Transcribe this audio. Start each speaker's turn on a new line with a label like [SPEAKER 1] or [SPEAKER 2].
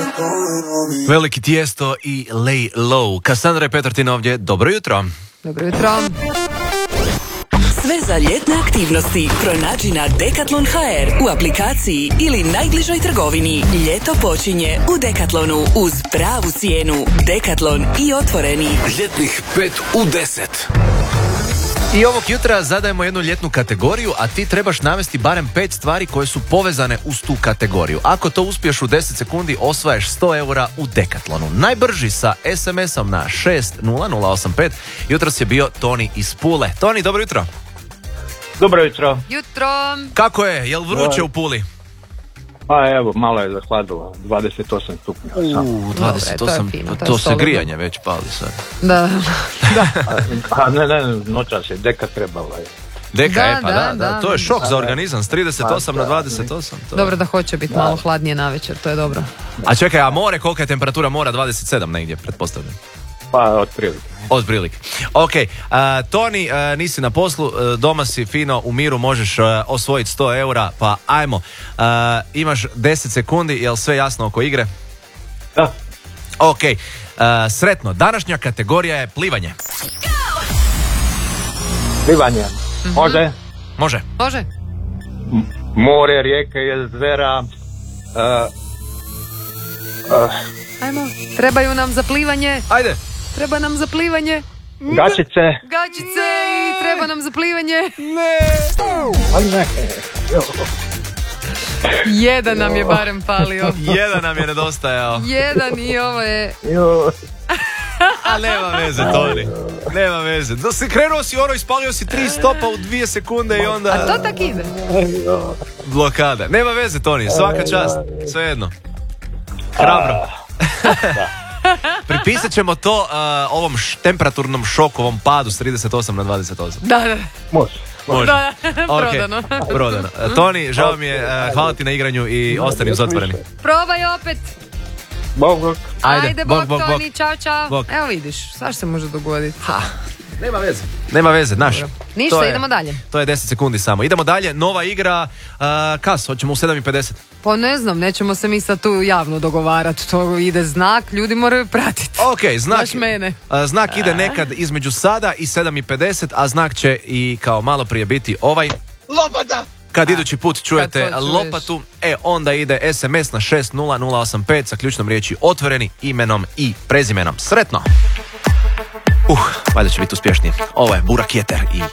[SPEAKER 1] Veliki Tijesto i Lay Low. Kassandra i Petartin ovdje. Dobro jutro.
[SPEAKER 2] Dobro jutro.
[SPEAKER 3] Sve za ljetne aktivnosti pronađi na Decathlon.hr u aplikaciji ili najbližoj trgovini. Ljeto počinje u Decathlonu uz pravu cijenu. Decathlon i otvoreni.
[SPEAKER 4] Ljetnih 5 u 10.
[SPEAKER 1] I ovog jutra zadajemo jednu ljetnu kategoriju, a ti trebaš navesti barem 5 stvari koje su povezane uz tu kategoriju. Ako to uspiješ u 10 sekundi, osvajaš 100 eura u Decathlonu. Najbrži sa SMS-om na 60085. Jutros je bio Toni iz Pule. Toni, dobro jutro.
[SPEAKER 5] Dobro jutro.
[SPEAKER 2] Jutro.
[SPEAKER 1] Kako je? Jel vruće u Puli?
[SPEAKER 5] Pa evo, malo je zahladilo, 28 stupnja.
[SPEAKER 1] 28, to se grijanje već pali sad.
[SPEAKER 2] Da.
[SPEAKER 5] A ne, noćas je deka trebala.
[SPEAKER 1] Deka, da, to je šok za organizam, s 38 na 28.
[SPEAKER 2] Dobro da hoće biti malo hladnije na večer, to je dobro.
[SPEAKER 1] A čekaj, a more, kolika je temperatura mora? 27 negdje, pretpostavljam.
[SPEAKER 5] Pa, otprilike.
[SPEAKER 1] Ok, Toni, nisi na poslu, doma si fino, u miru, možeš osvojiti 100 eura, pa ajmo. Imaš 10 sekundi, jel sve jasno oko igre?
[SPEAKER 5] Da.
[SPEAKER 1] Ok, sretno, današnja kategorija je plivanje.
[SPEAKER 5] Plivanje. Može?
[SPEAKER 1] Može.
[SPEAKER 5] More, rijeke, jezera.
[SPEAKER 2] Ajmo, trebaju nam za plivanje.
[SPEAKER 1] Ajde.
[SPEAKER 2] Treba nam za plivanje.
[SPEAKER 5] Gačice.
[SPEAKER 2] I treba nam za plivanje.
[SPEAKER 5] Ne.
[SPEAKER 2] Jedan nam je barem falio.
[SPEAKER 1] Jedan nam je nedostajao.
[SPEAKER 2] Jedan i ovo je...
[SPEAKER 1] A nema veze, Toni. Nema veze. Krenuo si ispalio si 3 stopa u 2 sekunde i onda...
[SPEAKER 2] A to tak ide.
[SPEAKER 1] Blokada. Nema veze, Toni, svaka čast. Svejedno. Hrabro. Pripisat ćemo to ovom temperaturnom šoku, ovom padu s 38 na 28.
[SPEAKER 2] Da.
[SPEAKER 5] Može.
[SPEAKER 2] Da,
[SPEAKER 1] okay. Prodano. Toni, žao mi je, hvala ti na igranju i ostani uz Otvoreni.
[SPEAKER 2] Probaj opet.
[SPEAKER 5] Bog.
[SPEAKER 2] Ajde, bog, Toni, čao. Bog. Evo vidiš, svašta se može dogoditi.
[SPEAKER 1] Nema veze, znaš.
[SPEAKER 2] Ništa, idemo dalje.
[SPEAKER 1] To je 10 sekundi samo. Idemo dalje, nova igra, kas, hoćemo u 7:50.
[SPEAKER 2] Pa ne znam, nećemo se mi sad tu javno dogovarati, to ide znak, ljudi moraju pratiti.
[SPEAKER 1] Ok, znak ide nekad između sada i 7:50, a znak će i kao malo prije biti ovaj.
[SPEAKER 4] Lopata!
[SPEAKER 1] Kad idući put čujete lopatu, onda ide SMS na 60085 sa ključnom riječi Otvoreni, imenom i prezimenom. Sretno! Valjda će biti uspješniji. Ovo je Burak Jeter i